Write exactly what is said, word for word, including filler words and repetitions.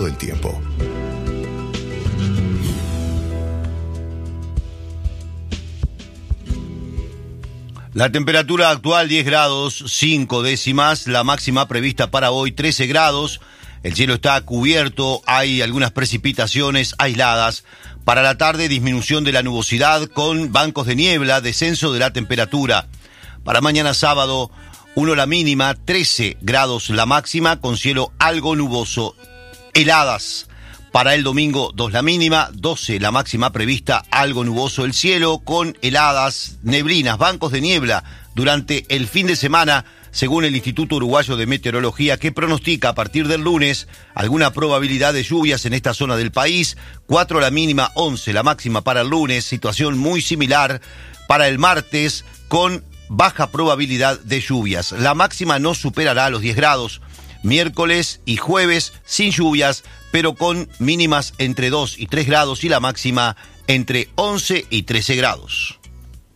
del tiempo. La temperatura actual diez grados, cinco décimas, la máxima prevista para hoy trece grados, el cielo está cubierto, hay algunas precipitaciones aisladas. Para la tarde, disminución de la nubosidad con bancos de niebla, descenso de la temperatura. Para mañana sábado, uno la mínima, trece grados la máxima, con cielo algo nuboso, heladas. Para el domingo, dos la mínima, doce la máxima prevista, algo nuboso el cielo, con heladas, neblinas, bancos de niebla durante el fin de semana, según el Instituto Uruguayo de Meteorología, que pronostica a partir del lunes alguna probabilidad de lluvias en esta zona del país. cuatro la mínima, once la máxima para el lunes, situación muy similar para el martes, con baja probabilidad de lluvias. La máxima no superará los diez grados. Miércoles y jueves sin lluvias, pero con mínimas entre dos y tres grados y la máxima entre once y trece grados.